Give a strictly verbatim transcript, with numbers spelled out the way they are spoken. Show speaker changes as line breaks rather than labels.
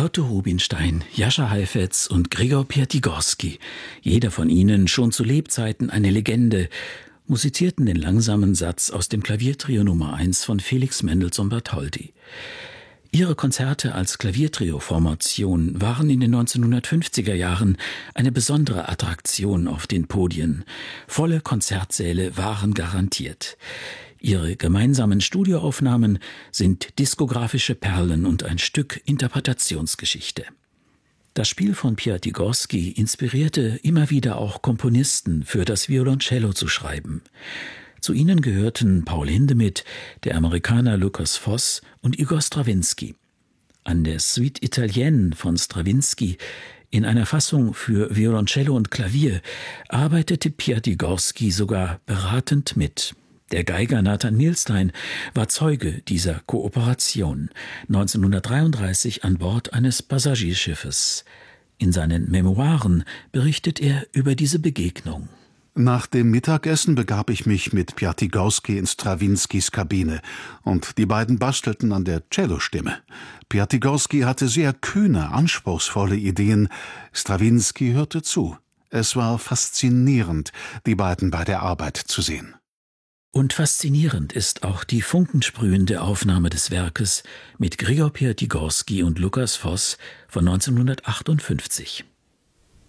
Otto Rubinstein, Jascha Heifetz und Gregor Piatigorsky, jeder von ihnen schon zu Lebzeiten eine Legende, musizierten den langsamen Satz aus dem Klaviertrio Nummer eins von Felix Mendelssohn Bartholdy. Ihre Konzerte als Klaviertrio-Formation waren in den neunzehnhundertfünfziger Jahren eine besondere Attraktion auf den Podien. Volle Konzertsäle waren garantiert. Ihre gemeinsamen Studioaufnahmen sind diskografische Perlen und ein Stück Interpretationsgeschichte. Das Spiel von Piatigorsky inspirierte immer wieder auch Komponisten, für das Violoncello zu schreiben. Zu ihnen gehörten Paul Hindemith, der Amerikaner Lukas Voss und Igor Strawinsky. An der Suite Italienne von Strawinsky in einer Fassung für Violoncello und Klavier arbeitete Piatigorsky sogar beratend mit. Der Geiger Nathan Milstein war Zeuge dieser Kooperation, neunzehnhundertdreiunddreißig an Bord eines Passagierschiffes. In seinen Memoiren berichtet er über diese Begegnung.
Nach dem Mittagessen begab ich mich mit Piatigorsky in Strawinskys Kabine, und die beiden bastelten an der Cellostimme. Piatigorsky hatte sehr kühne, anspruchsvolle Ideen. Strawinsky hörte zu. Es war faszinierend, die beiden bei der Arbeit zu sehen.
Und faszinierend ist auch die funkensprühende Aufnahme des Werkes mit Gregor Piatigorsky und Lukas Voss von neunzehnhundertachtundfünfzig.